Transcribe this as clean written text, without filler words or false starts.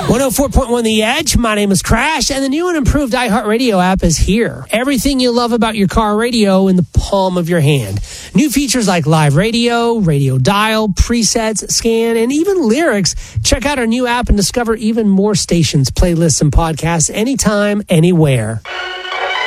104.1 The Edge. My name is Crash, and the new and improved iHeartRadio app is here. Everything you love about your car radio in the palm of your hand. New features like live radio, radio dial, presets, scan, and even lyrics. Check out our new app and discover even more stations, playlists, and podcasts anytime, anywhere.